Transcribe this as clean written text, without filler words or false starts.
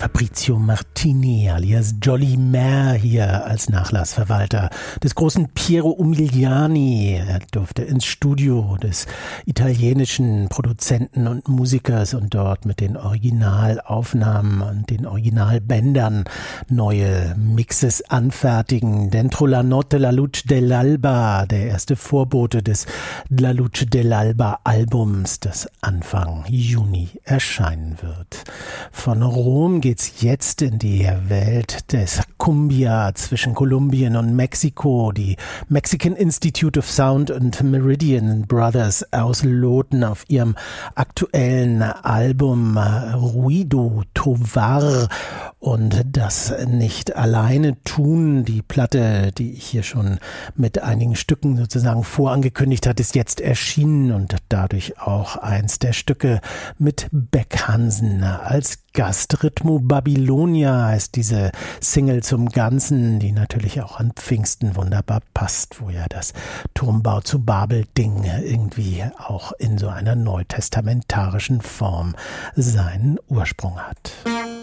Fabrizio Martini alias Jolly Mer hier als Nachlassverwalter des großen Piero Umiliani. Er durfte ins Studio des italienischen Produzenten und Musikers und dort mit den Originalaufnahmen und den Originalbändern neue Mixes anfertigen. Dentro la notte la luce dell'alba, der erste Vorbote des La Luce dell'alba Albums, das Anfang Juni erscheinen wird. Von Rom geht's jetzt in die Welt des Cumbia zwischen Kolumbien und Mexiko. Die Mexican Institute of Sound und Meridian Brothers ausloten auf ihrem aktuellen Album Ruido Tovar und das nicht alleine tun. Die Platte, die ich hier schon mit einigen Stücken sozusagen vorangekündigt hat, ist jetzt erschienen und dadurch auch eins der Stücke mit Beck Hansen als Gast. Ritmo Babylonia heißt diese Single zum Ganzen, die natürlich auch an Pfingsten wunderbar passt, wo ja das Turmbau zu Babel-Ding irgendwie auch in so einer neutestamentarischen Form seinen Ursprung hat.